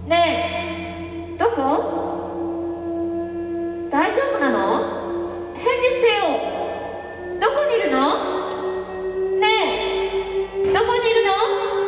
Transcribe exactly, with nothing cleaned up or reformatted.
ねえ、どこ？大丈夫なの？返事してよ。どこにいるの？